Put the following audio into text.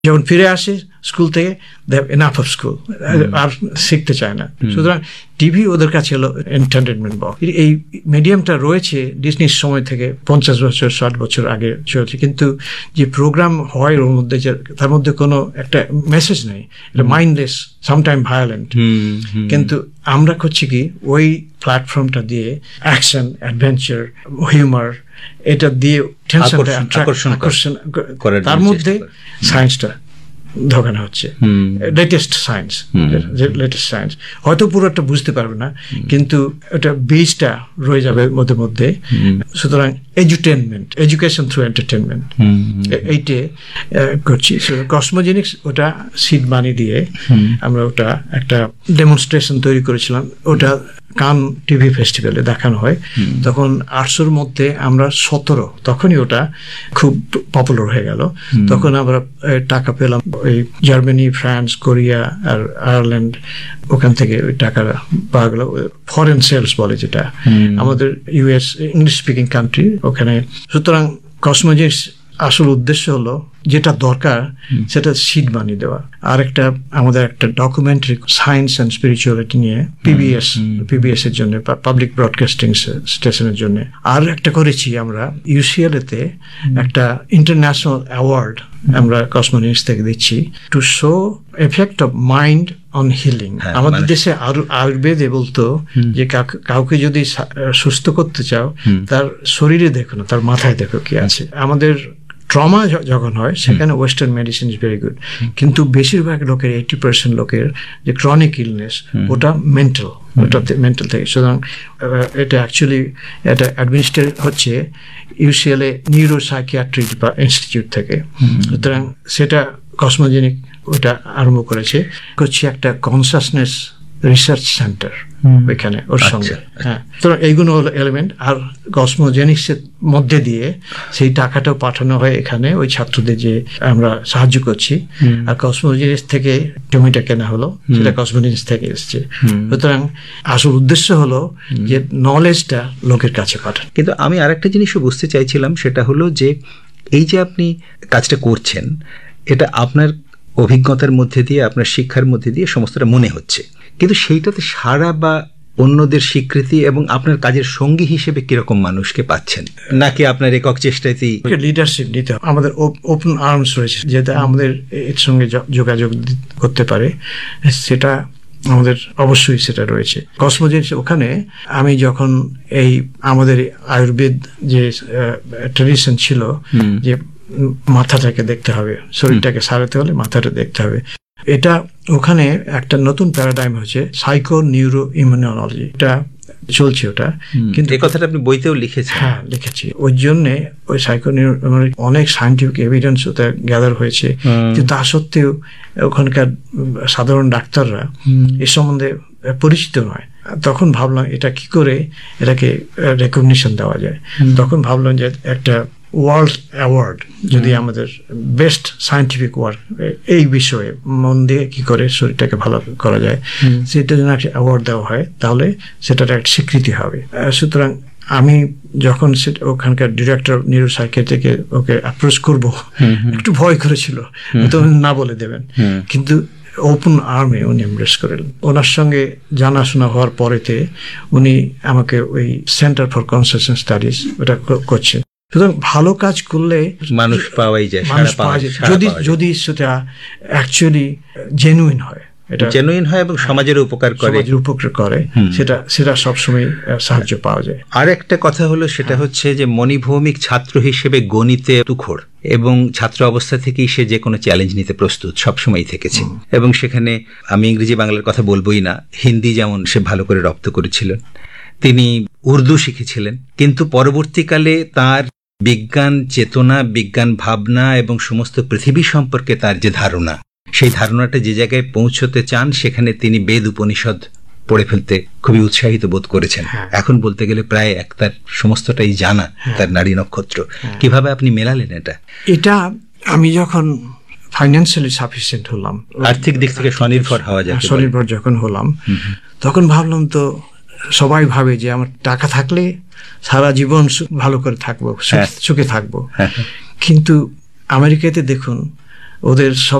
যখন ফিরে আসে স্কুল থেকে, they have enough of school, আর শিখতে চায় না। সুতরাং টিভি ওদের কাছে হলো এন্টারটেনমেন্ট বক্স। এই মিডিয়ামটা রয়েছে ডিজনির সময় থেকে 50 বছর 60 বছর আগে চলছে, কিন্তু যে প্রোগ্রাম হয় ওর মধ্যে তার মধ্যে কোনো একটা মেসেজ নেই, এটা মাইন্ডলেস, সামটাইম ভায়োলেন্ট। কিন্তু আমরা করছি কি ওই প্ল্যাটফর্মটা দিয়ে অ্যাকশন, অ্যাডভেঞ্চার, হিউমার এটা দিয়ে আকর্ষণ, তার মধ্যে সায়েন্সটা ঢোকানো হচ্ছে, লেটেস্ট সায়েন্স। হয়তো পুরোটা বুঝতে পারবে না, কিন্তু ওটা বেসটা রয়ে যাবে মধ্যে মধ্যে। সুতরাং এডুকেশন থ্রু এন্টারটেনমেন্ট, এইটে করছি। কসমোজেনিক্স ওটা সিড মানি দিয়ে আমরা ওটা একটা ডেমনস্ট্রেশন তৈরি করেছিলাম, ওটা কান টিভি ফেস্টিভ্যালে দেখানো হয়। তখন 800-র মধ্যে আমরা 17, তখনই ওটা খুব পপুলার হয়ে গেল। তখন আমরা টাকা পেলাম ওই জার্মানি, ফ্রান্স, কোরিয়া আর আয়ারল্যান্ড, ওখান থেকে ওই টাকা পাওয়া গেল। ফরেন সেলস বলে যেটা, আমাদের ইউএস ইংলিশ স্পিকিং কান্ট্রি ওখানে। সুতরাং কসমোজেনিক্স আসল উদ্দেশ্য হলো যেটা দরকার সেটা সিড মানি দেওয়া। আর একটা আমাদের একটা ডকুমেন্টারি সায়েন্স অ্যান্ড স্পিরিচুয়ালিটি নিয়ে পিবিএস এর জন্য, পাবলিক ব্রডকাস্টিং স্টেশনের জন্য। আর একটা করেছি আমরা ইউসিএলএ তে একটা ইন্টারন্যাশনাল অ্যাওয়ার্ড আমরা কসমোজেনিক্স থেকে দিচ্ছি, to show effect of mind on healing. আমাদের দেশে আয়ুর্বেদে বলতো যে কাউকে যদি সুস্থ করতে চাও তার শরীরে দেখো না, তার মাথায় দেখো কি আছে। আমাদের ট্রমা যখন হয় সেখানে western medicine is very good, কিন্তু বেশিরভাগ লোকের 80% লোকের যে ক্রনিক ইলনেস ওটা মেন্টাল থেকে। সুতরাং এটা অ্যাকচুয়ালি এটা অ্যাডমিনিস্ট্রেট হচ্ছে ইউসিএলএ নিউরো সাইকিয়াট্রি ইনস্টিটিউট থেকে। সুতরাং সেটা কসমোজেনিক ওটা আরম্ভ করছি একটা কনসাসনেস রিসার্চ সেন্টার ওইখানে ওর সঙ্গে। হ্যাঁ, তো এইগুলো হলো এলিমেন্ট। আর কসমোজেনিক্সের মধ্যে দিয়ে সেই টাকাটাও পাঠানো হয় এখানে ওই ছাত্রদের যে আমরা সাহায্য করছি। আর কসমোজেনিক্স থেকে জমিটা কেনা হলো, সেটা কসমোজেনিক্স থেকে এসছে। সুতরাং আসল উদ্দেশ্য হলো যে নলেজটা লোকের কাছে পাঠান। কিন্তু আমি আরেকটা জিনিসও বুঝতে চাইছিলাম, সেটা হলো যে এই যে আপনি কাজটা করছেন, এটা আপনার অভিজ্ঞতার মধ্যে দিয়ে, আপনার শিক্ষার মধ্যে দিয়ে সমস্তটা মনে হচ্ছে, কিন্তু সেইটাতে সারা বা অন্যদের স্বীকৃতি এবং আপনার কাজের সঙ্গী হিসেবে কিরকম মানুষকে পাচ্ছেন, নাকি আপনার একক চেষ্টাতেই লিডারশিপ নিতে হবে? আমাদের ওপেন আর্মস রয়েছে, যেটা আমাদের এর সঙ্গে যোগাযোগ করতে পারে, সেটা আমাদের অবশ্যই সেটা রয়েছে। কসমোজেনিক্স ওখানে আমি যখন এই আমাদের আয়ুর্বেদ যে ট্রেডিশন ছিল যে মাথাটাকে দেখতে হবে, শরীরটাকে সারাতে হলে মাথাটা দেখতে হবে, এটা ওখানে একটা নতুন প্যারাডাইম হচ্ছে সাইকো নিউরো ইমিউনোলজি, এটা চলছে ওটা। কিন্তু এই কথাটা আপনি বইতেও লিখেছেন? হ্যাঁ, লিখেছি। ওই জন্যে ওই সাইকো নিউরো অনেক সায়েন্টিফিক এভিডেন্স ওটা গ্যাদার হয়েছে, কিন্তু তা সত্ত্বেও ওখানকার সাধারণ ডাক্তাররা এ সম্বন্ধে পরিচিত নয়। তখন ভাবলাম এটা কি করে এটাকে রেকগনিশন দেওয়া যায়। তখন ভাবলাম যে একটা ওয়ার্ল্ড অ্যাওয়ার্ড যদি আমাদের বেস্ট সায়েন্টিফিক ওয়ার্ক এই বিষয়ে মন দিয়ে কি করে শরীরটাকে ভালো করা যায় সেটা যেন একটা অ্যাওয়ার্ড দেওয়া হয়, তাহলে সেটার একটা স্বীকৃতি হবে। সুতরাং আমি যখন ওখানকার ডিরেক্টর নিউরোসাইকিয়াট্রিকে ওকে অ্যাপ্রোচ করবো, একটু ভয় করেছিল, তো না বলে দেবেন, কিন্তু ওপেন আর্মে উনি এমব্রেস করলেন। ওনার সঙ্গে জানাশোনা হওয়ার পরেতে উনি আমাকে ওই সেন্টার ফর কনসাসনেস স্টাডিজ ওটা করছেন। সুতরাং ভালো কাজ করলে মানুষ পাওয়াই যায়, যদি সেটা অ্যাকচুয়ালি জেনুইন হয়, এটা জেনুইন হয় এবং সমাজের উপকার করে, সেটা সবসময় সাহায্য পাওয়া যায়। আর একটা কথা হলো, সেটা হচ্ছে যে মণিভৌমিক ছাত্র হিসেবে গণিতে তুখোড় এবং ছাত্র অবস্থা থেকেই সে যে কোনো চ্যালেঞ্জ নিতে প্রস্তুত সবসময় থেকেছে। এবং সেখানে আমি ইংরেজি বাংলার কথা বলবোই না, হিন্দি যেমন সে ভালো করে রপ্ত করেছিলেন, তিনি উর্দু শিখেছিলেন, কিন্তু পরবর্তীকালে তার বিজ্ঞান চেতনা, বিজ্ঞান ভাবনা এবং সমস্ত পৃথিবী সম্পর্কে তার যে ধারণা, সেই ধারণাটা যে জায়গায় পৌঁছতে চান সেখানে তিনি বেদ উপনিষদ পড়ে ফেলতে খুবই উৎসাহিত বোধ করেছেন। এখন বলতে গেলে প্রায় তার সমস্তটাই জানা, তার নারী নক্ষত্র। কিভাবে আপনি মেলালেন এটা? আমি যখন ফাইন্যান্সিয়ালি সাফিসিয়েন্ট হলাম, আর্থিক দিক থেকে স্বনির্ভর হওয়া যায়, স্বনির্ভর যখন হলাম, তখন ভাবলাম তো সবাই ভাবে যে আমার টাকা থাকলে সারা জীবন ভালো করে থাকবো, সুখে থাকবো। কিন্তু আমেরিকাতে দেখুন ওদের সব